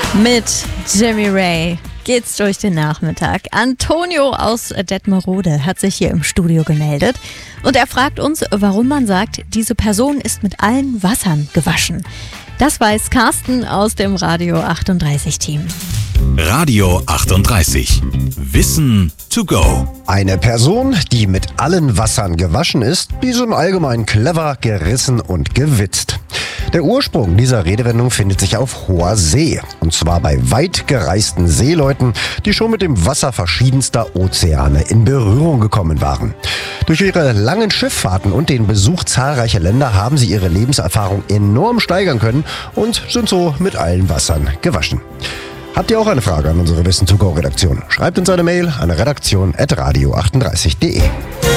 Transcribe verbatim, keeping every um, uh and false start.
Mit Jimmy Ray geht's durch den Nachmittag. Antonio aus Detmerode hat sich hier im Studio gemeldet und er fragt uns, warum man sagt, diese Person ist mit allen Wassern gewaschen. Das weiß Carsten aus dem Radio achtunddreißig Team. Radio achtunddreißig. Wissen to go. Eine Person, die mit allen Wassern gewaschen ist, die ist im Allgemeinen clever, gerissen und gewitzt. Der Ursprung dieser Redewendung findet sich auf hoher See. Und zwar bei weit gereisten Seeleuten, die schon mit dem Wasser verschiedenster Ozeane in Berührung gekommen waren. Durch ihre langen Schifffahrten und den Besuch zahlreicher Länder haben sie ihre Lebenserfahrung enorm steigern können und sind so mit allen Wassern gewaschen. Habt ihr auch eine Frage an unsere Wissen to go Redaktion? Schreibt uns eine Mail an redaktion at radio achtunddreißig punkt de.